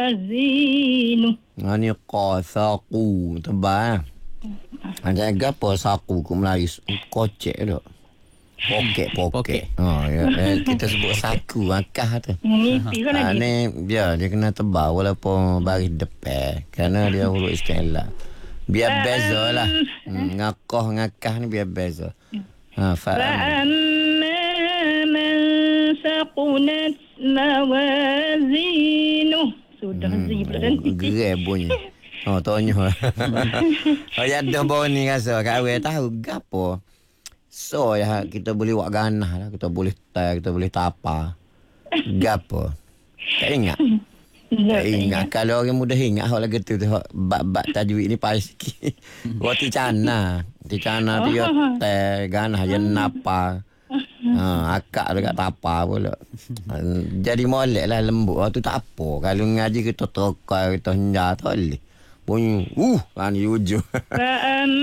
mawazinu. Ni qasaku tebal. Jaga apa saku ku Melayu kocek tu. Poket. Ya. Kita sebut saku akah tu. Mimpi kan lagi. Ni dia kena tebal walaupun baris depan kerana dia huruf istilah. Biar beza lah. Ngakoh ngakah ni biar beza. Faham. Fa'amma man saqunat mawazinu. Sudah zi berhenti. Gerai bunyi. Tonyo. Ya dah bau ni rasa kat awal tahu gapo. So ya kita boleh buat ganah lah. Kita boleh kita boleh tapa. Gapo. Tak ingat. Tak ingat. Kalau orang muda ingat hak lagu tu bab tajwid ni payah sikit. Waktu cana dia ganah je napa. Akak dekat tapa pula. Jadi molek lah lembut. Waktu tak apa. Kalau ngaji kita terokal, kita hendak tak boleh. Bunyi, kan di ujung.